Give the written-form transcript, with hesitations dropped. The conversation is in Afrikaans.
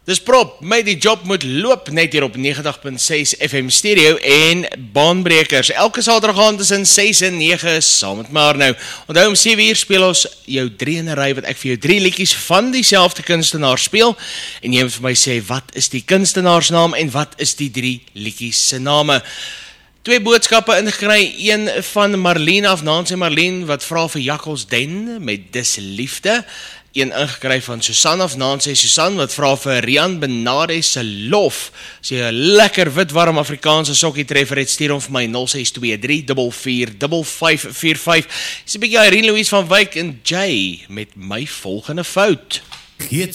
Dis Prop, my die job moet loop net hier op 90.6 FM stereo en baanbrekers. Elke saterdag aand tussen 6 en 9 saam met maar nou. Onthou om 7 uur speel ons jou 3 in 'n ry wat ek vir jou 3 liedjies van dieselfde kunstenaar speel en jy moet vir my sê wat is die kunstenaarsnaam en wat is die 3 liedjies se name. 2 boodskappe ingekry, een van Marlene af, Nancy Marlene wat vra vir Jakkels Den met Dis Liefde. Een ingekry van Susan af, Nancy Susan wat vra vir Rian Benade se Lof. As jy 'n lekker wit warm Afrikaanse sokkie treffer het, stuur hom vir my 0623445545. Dis 'n bietjie Irene Louise van Wyk en Jay met My Volgende Fout. Geet